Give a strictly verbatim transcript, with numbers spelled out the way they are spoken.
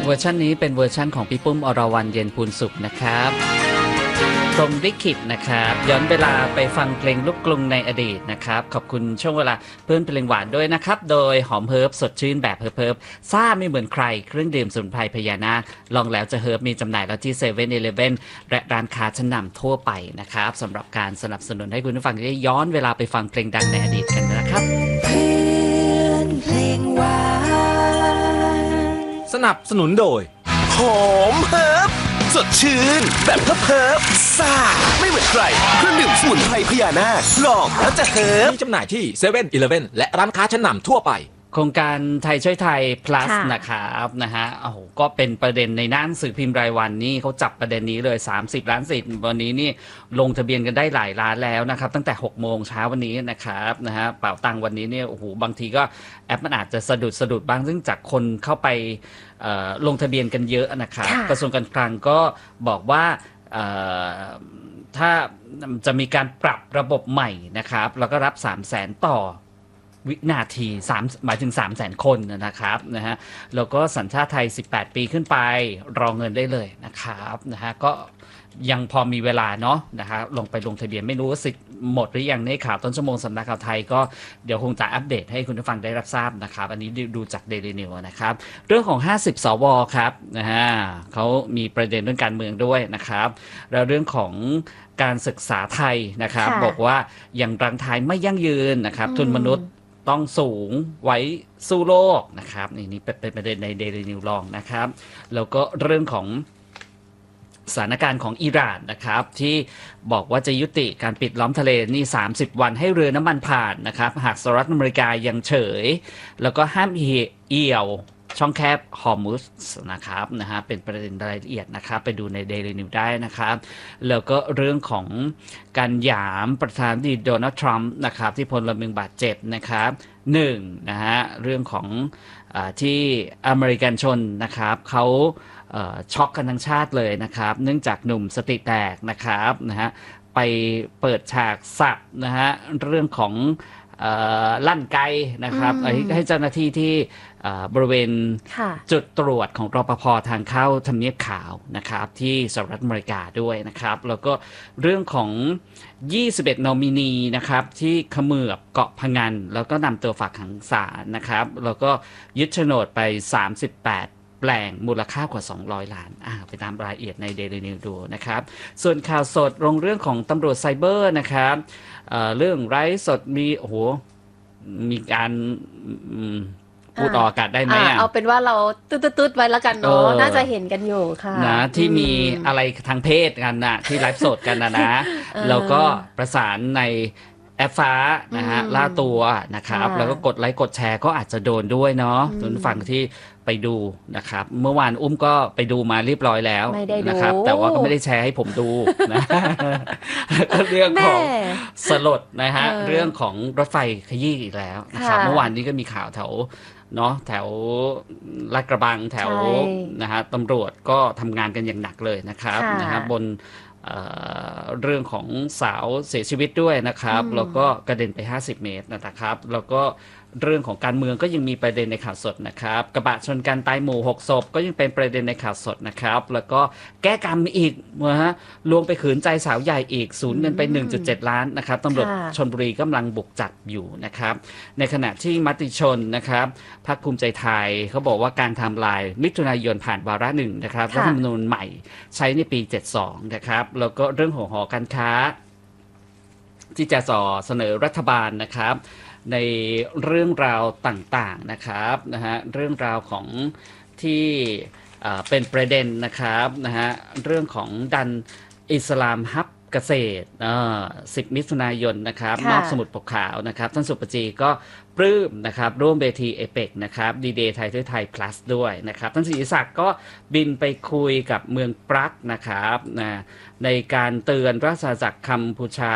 เวอร์ชันนี้เป็นเวอร์ชันของพี่ปุ้มอรวรรณเย็นพูนสุขนะครับพรหมลิขิตนะครับย้อนเวลาไปฟังเพลงลูกกรุงในอดีตนะครับขอบคุณช่วงเวลาเพื่อนเพลงหวานด้วยนะครับโดยหอมเฮิร์บสดชื่นแบบเฮิร์บเฮิร์บซ่าไม่เหมือนใครเครื่องดื่มสมุนไพรพญานาคลองแล้วจะเฮิร์บมีจำหน่ายแล้วที่เซเว่นอีเลฟเว่นและร้านค้าชั้นนำทั่วไปนะครับสำหรับการสนับสนุนให้คุณผู้ฟังได้ย้อนเวลาไปฟังเพลงดังในอดีตกันนะครับเพื่อนเพลงหวานสนับสนุนโดยหอมเฮิร์บสดชื่นแบบเฮิร์บเฮิร์บซ่าไม่เหมือนใครเครื่องดื่มสมุนไพรพญานาคลองแล้วจะเฮิร์บมีจำหน่ายที่เซเว่นอีเลฟเว่นและร้านค้าชั้นนำทั่วไปโครงการไทยช่วยไทย plus นะครับนะฮะโอ้โหก็เป็นประเด็นในหน้าหนังสือพิมพ์รายวันนี่เขาจับประเด็นนี้เลยสามสิบล้านสิทธิ์วันนี้นี่ลงทะเบียนกันได้หลายล้านแล้วนะครับตั้งแต่หกโมงเช้าวันนี้นะครับนะฮะเป๋าตังวันนี้เนี่ยโอ้โหบางทีก็แอปมันอาจจะสะดุดสะดุดบ้างซึ่งจากคนเข้าไปลงทะเบียนกันเยอะนะครับกระทรวงการคลังก็บอกว่าถ้าจะมีการปรับระบบใหม่นะครับแล้วก็รับสามแสนต่อวินาทีสามหมายถึง สามแสน คนนะครับนะฮะแล้วก็สัญชาติไทยสิบแปดปีขึ้นไปรอเงินได้เลยนะครับนะฮะก็ยังพอมีเวลาเนาะนะฮะลงไปลงทะเบียนไม่รู้ว่าสิทธิ์หมดหรือยังในข่าวต้นชั่วโมงสำนักข่าวไทยก็เดี๋ยวคงจะอัปเดตให้คุณผู้ฟังได้รับทราบนะครับอันนี้ดูจาก Daily News นะครับเรื่องของห้าสิบสวครับนะฮะเขามีประเด็นเรื่องการเมืองด้วยนะครับแล้วเรื่องของการศึกษาไทยนะครับบอกว่ายังรังท้ายไม่ยั่งยืนนะครับทุนมนุษย์ต้องสูงไว้สู้โลกนะครับนี่นี่เป็นประเด็นใน Daily News ลองนะครับแล้วก็เรื่องของสถานการณ์ของอิหร่านนะครับที่บอกว่าจะยุติการปิดล้อมทะเลนี่สามสิบวันให้เรือน้ำมันผ่านนะครับหากสหรัฐอเมริกายังเฉยแล้วก็ห้ามเอี่ยวช่องแคบฮอร์มุสนะครับนะฮะเป็นประเด็นรายละเอียดนะครับไปดูใน Daily News ได้นะครับแล้วก็เรื่องของการหยามประธานาธิบดีโดนัลด์ทรัมป์นะครับที่พลเมืองบาดเจ็บนะครับหนึ่งนะฮะเรื่องของอ่าที่อเมริกันชนนะครับเขาช็อกกันทั้งชาติเลยนะครับเนื่องจากหนุ่มสติแตกนะครับนะฮะไปเปิดฉากสับนะฮะเรื่องของลั่นไกนะครับให้เจ้าหน้าที่ที่บริเวณจุดตรวจของรปภทางเข้าทำเนียบขาวนะครับที่สหรัฐอเมริกาด้วยนะครับแล้วก็เรื่องของยี่สิบเอ็ดนอมินีนะครับที่เขมือบเกาะพะงันแล้วก็นำตัวฝากขังศาลนะครับแล้วก็ยึดโฉนดไปสามสิบแปดแปลงมูลค่ากว่าสองร้อยล้านอ่าไปตามรายละเอียดใน Daily News ดูนะครับส่วนข่าวสดลงเรื่องของตำรวจไซเบอร์นะครับเอ่อเรื่องไร้สดมีโอ้โหมีการพูดออกอากาศได้ไหมอ่ะเอาเป็นว่าเราตืดๆไว้แล้วกันเนาะน่าจะเห็นกันอยู่ค่ะนะที่มีอะไรทางเพศกันนะที่ไลฟ์สดกันนะนะแล้วก็ประสานในแอปฟ้านะฮะล่าตัวนะครับแล้วก็กดไลค์กดแชร์ก็อาจจะโดนด้วยเนาะส่วนฝั่งที่ไปดูนะครับเมื่อวานอุ้มก็ไปดูมาเรียบร้อยแล้วนะครับแต่ว่าก็ไม่ได้แชร์ให้ผมดูนะเรื่องของสลดนะฮะเรื่องของรถไฟขยี้อีกแล้วนะครับเมื่อวานนี้ก็มีข่าวแถวเนาะแถวลาดกระบังแถวนะฮะตำรวจก็ทำงานกันอย่างหนักเลยนะครับนะฮะบนเอ่อเรื่องของสาวเสียชีวิตด้วยนะครับแล้วก็กระเด็นไปห้าสิบเมตรนะครับแล้วก็เรื่องของการเมืองก็ยังมีประเด็นในข่าวสดนะครับกระบะชนกันตายหมู่หกศพก็ยังเป็นประเด็นในข่าวสดนะครับแล้วก็แก้กรรมอีกนะฮะลวงไปขืนใจสาวใหญ่อีกสูญเงินไป หนึ่งจุดเจ็ด ล้านนะครับตำรวจชลบุรีกำลังบุกจับอยู่นะครับในขณะที่มติชนนะครับพรรคภูมิใจไทยเขาบอกว่าการทำลายมิถุนายนผ่านวาระหนึ่งนะครับรัฐธรรมนูญใหม่ใช้ในปีเจ็ดสิบสองนะครับแล้วก็เรื่องของหอการค้าที่จะส่อเสนอรัฐบาลนะครับในเรื่องราวต่างๆนะครับนะฮะเรื่องราวของที่เป็นประเด็นนะครับนะฮะเรื่องของดันอิสลามฮับเกษตรสิบมิถุนายนนะครับนอกสมุทรปกขาวนะครับท่านสุปจีก็ปลื้มนะครับร่วมเวทีเอเปกนะครับดีเดย์ไทยด้วยไทย plus ด้วยนะครับท่านศรีศักดิ์ก็บินไปคุยกับเมืองปรักนะครับนะในการเตือนราชอาณาจักรกัมพูชา